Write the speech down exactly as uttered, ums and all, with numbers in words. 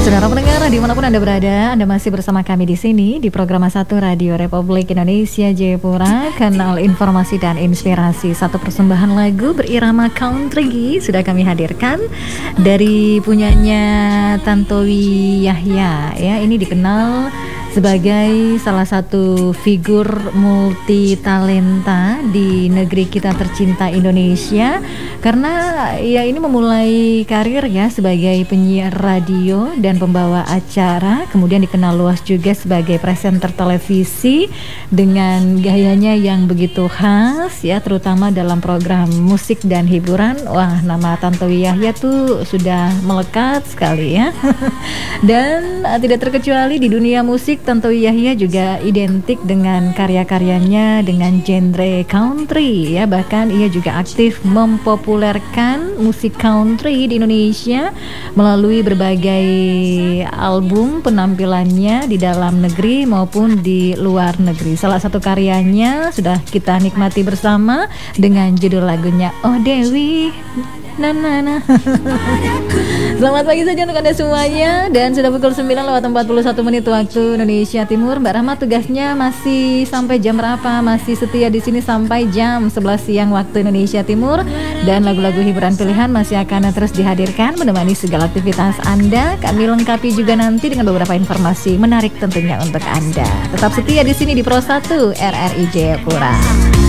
Saudara pendengar, dimanapun Anda berada, Anda masih bersama kami di sini di program satu Radio Republik Indonesia Jayapura, kanal informasi dan inspirasi. Satu persembahan lagu berirama country sudah kami hadirkan dari punyanya Tantowi Yahya. Ya, ini dikenal sebagai salah satu figur multi talenta di negeri kita tercinta Indonesia, karena ya ini memulai karir ya sebagai penyiar radio dan pembawa acara, kemudian dikenal luas juga sebagai presenter televisi dengan gayanya yang begitu khas ya, terutama dalam program musik dan hiburan. Wah, nama Tantowi Yahya tuh sudah melekat sekali ya. Dan uh, tidak terkecuali di dunia musik, Tantowi Yahya juga identik dengan karya-karyanya dengan genre country ya, bahkan ia juga aktif mempopulerkan musik country di Indonesia melalui berbagai album penampilannya di dalam negeri maupun di luar negeri. Salah satu karyanya sudah kita nikmati bersama dengan judul lagunya Oh Dewi na na na. Selamat pagi saja untuk Anda semuanya, dan sudah pukul sembilan lewat empat puluh satu menit waktu Indonesia Timur. Mbak Rahma tugasnya masih sampai jam berapa? Masih setia di sini sampai jam sebelas siang waktu Indonesia Timur, dan lagu-lagu hiburan pilihan masih akan terus dihadirkan menemani segala aktivitas Anda. Kami lengkapi juga nanti dengan beberapa informasi menarik tentunya untuk Anda. Tetap setia di sini di Pro satu R R I Jayapura.